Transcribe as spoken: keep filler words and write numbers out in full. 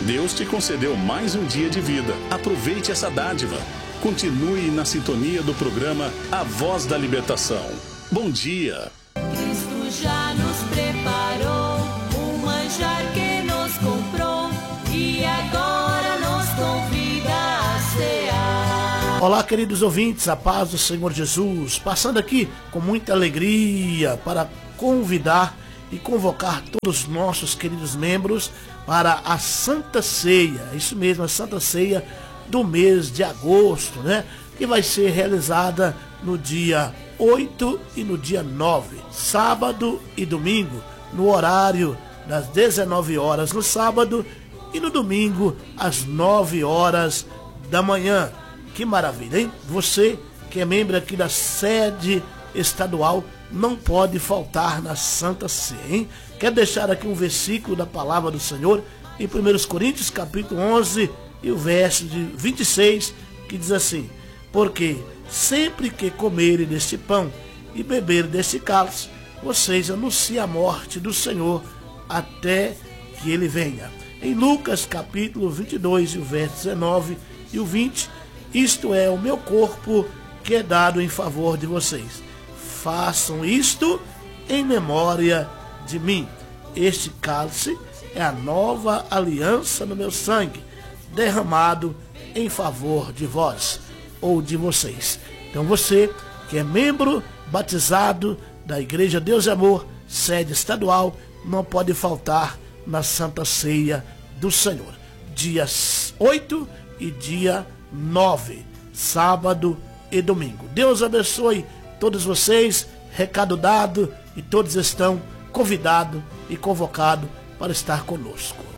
Deus te concedeu mais um dia de vida. Aproveite essa dádiva. Continue na sintonia do programa A Voz da Libertação. Bom dia. Cristo já nos preparou um manjar que nos comprou e agora nos convida a cear. Olá, queridos ouvintes, a paz do Senhor Jesus, passando aqui com muita alegria para convidar e convocar todos os nossos queridos membros para a Santa Ceia, isso mesmo, a Santa Ceia do mês de agosto, né? Que vai ser realizada no dia oito e no dia nove, sábado e domingo, no horário das dezenove horas no sábado e no domingo às nove horas da manhã. Que maravilha, hein? Você que é membro aqui da sede estadual não pode faltar na Santa Ceia, hein? Quero deixar aqui um versículo da palavra do Senhor em primeira Coríntios capítulo onze e o verso de vinte e seis, que diz assim: porque sempre que comerem deste pão e beberem deste cálice, vocês anunciam a morte do Senhor até que ele venha. Em Lucas capítulo vinte e dois e o verso dezenove e o vinte, isto é o meu corpo que é dado em favor de vocês. Façam isto em memória de mim. Este cálice é a nova aliança no meu sangue, derramado em favor de vós ou de vocês. Então você que é membro batizado da Igreja Deus e Amor, sede estadual, não pode faltar na Santa Ceia do Senhor. Dias oito e dia nove, sábado e domingo. Deus abençoe todos vocês, recado dado, e todos estão convidados e convocados para estar conosco.